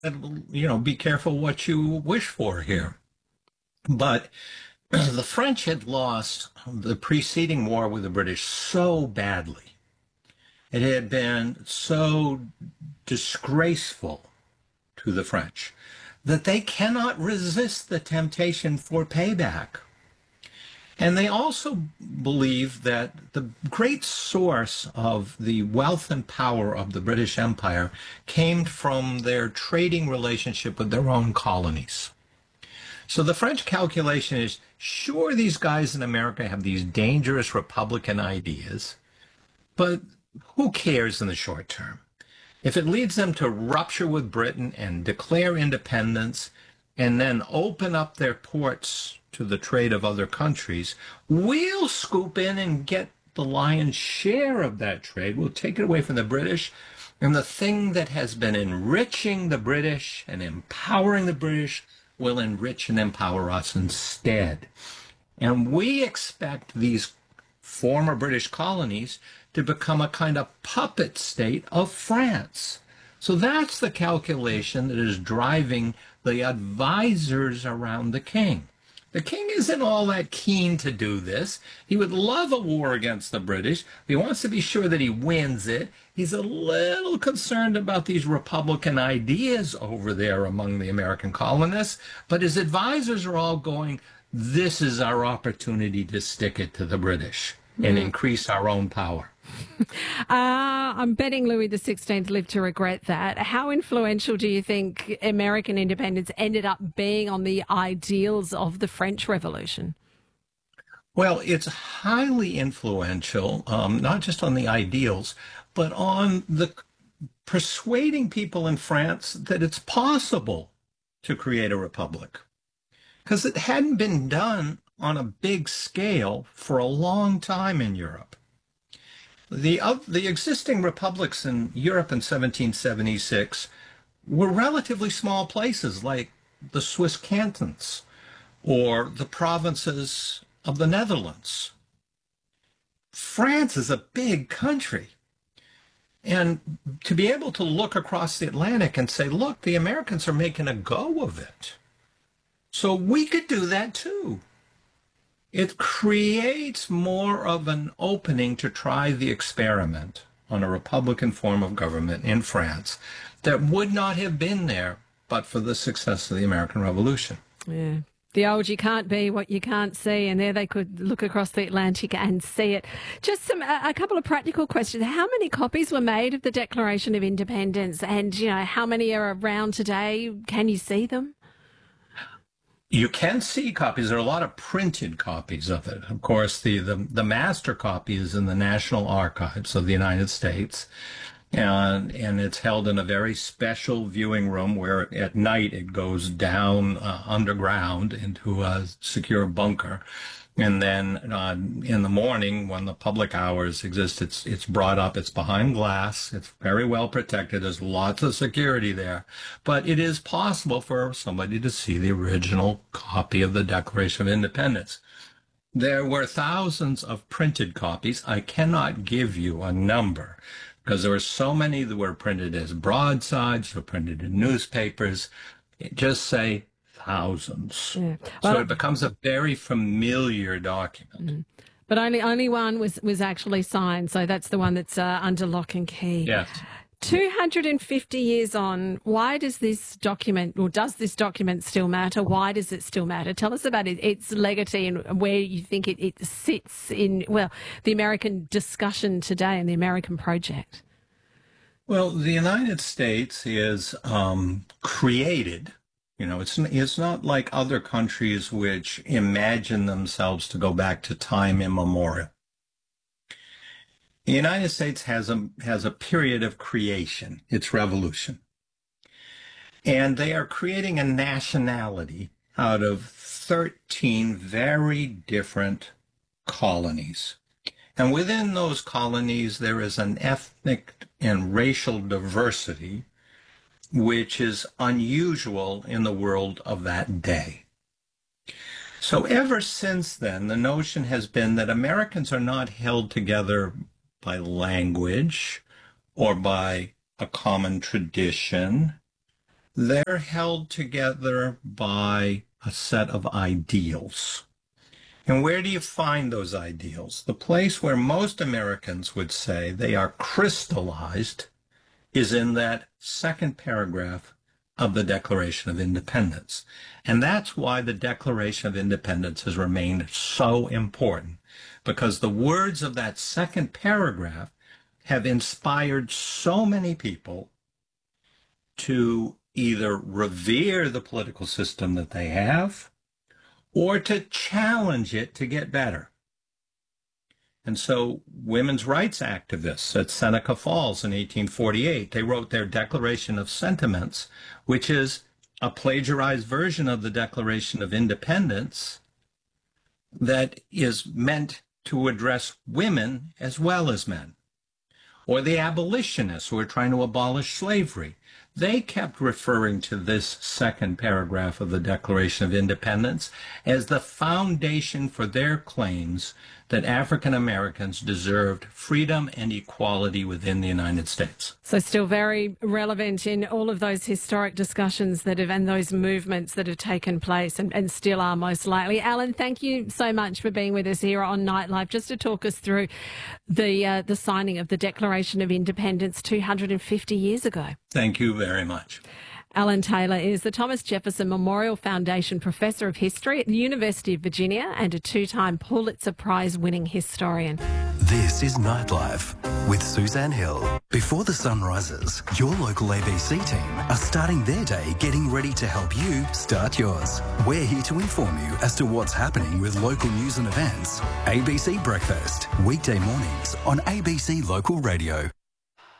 be careful what you wish for here. But the French had lost the preceding war with the British so badly. It had been so disgraceful to the French that they cannot resist the temptation for payback. And they also believe that the great source of the wealth and power of the British Empire came from their trading relationship with their own colonies. So the French calculation is, sure, these guys in America have these dangerous Republican ideas, but who cares in the short term? If it leads them to rupture with Britain and declare independence and then open up their ports to the trade of other countries, we'll scoop in and get the lion's share of that trade. We'll take it away from the British. And the thing that has been enriching the British and empowering the British will enrich and empower us instead. And we expect these former British colonies to become a kind of puppet state of France. So that's the calculation that is driving the advisors around the king. The king isn't all that keen to do this. He would love a war against the British. He wants to be sure that he wins it. He's a little concerned about these Republican ideas over there among the American colonists. But his advisors are all going, this is our opportunity to stick it to the British and increase our own power. I'm betting Louis XVI lived to regret that. How influential do you think American independence ended up being on the ideals of the French Revolution? Well, it's highly influential, not just on the ideals, but on the persuading people in France that it's possible to create a republic. Because it hadn't been done on a big scale for a long time in Europe. The existing republics in Europe in 1776 were relatively small places like the Swiss cantons or the provinces of the Netherlands. France is a big country. And to be able to look across the Atlantic and say, look, the Americans are making a go of it. So we could do that too. It creates more of an opening to try the experiment on a Republican form of government in France that would not have been there but for the success of the American Revolution. Yeah. The old, you can't be what you can't see, and there they could look across the Atlantic and see it. Just a couple of practical questions. How many copies were made of the Declaration of Independence, and how many are around today? Can you see them? You can see copies. There are a lot of printed copies of it. Of course, the master copy is in the National Archives of the United States, and it's held in a very special viewing room where at night it goes down underground into a secure bunker. And then in the morning, when the public hours exist, it's brought up. It's behind glass. It's very well protected. There's lots of security there. But it is possible for somebody to see the original copy of the Declaration of Independence. There were thousands of printed copies. I cannot give you a number because there were so many that were printed as broadsides, were printed in newspapers. Just say thousands. Yeah. Well, so it becomes a very familiar document. But only one was actually signed, so that's the one that's under lock and key. Yes. 250 years on, why does this document still matter? Why does it still matter? Tell us about its legacy and where you think it sits in, the American discussion today and the American project. Well, the United States is created. It's not like other countries which imagine themselves to go back to time immemorial. The United States has a period of creation, its revolution. And they are creating a nationality out of 13 very different colonies. And within those colonies, there is an ethnic and racial diversity which is unusual in the world of that day. So ever since then, the notion has been that Americans are not held together by language or by a common tradition, They're held together by a set of ideals. And where do you find those ideals? The place where most Americans would say they are crystallized is in that second paragraph of the Declaration of Independence. And that's why the Declaration of Independence has remained so important, because the words of that second paragraph have inspired so many people to either revere the political system that they have or to challenge it to get better. And so women's rights activists at Seneca Falls in 1848, they wrote their Declaration of Sentiments, which is a plagiarized version of the Declaration of Independence that is meant to address women as well as men. Or the abolitionists who are trying to abolish slavery. They kept referring to this second paragraph of the Declaration of Independence as the foundation for their claims that African Americans deserved freedom and equality within the United States. So still very relevant in all of those historic discussions that have, and those movements that have taken place and still are most likely. Alan, thank you so much for being with us here on Nightlife, just to talk us through the signing of the Declaration of Independence 250 years ago. Thank you very much. Alan Taylor is the Thomas Jefferson Memorial Foundation Professor of History at the University of Virginia and a two-time Pulitzer Prize-winning historian. This is Nightlife with Suzanne Hill. Before the sun rises, your local ABC team are starting their day getting ready to help you start yours. We're here to inform you as to what's happening with local news and events. ABC Breakfast, weekday mornings on ABC Local Radio.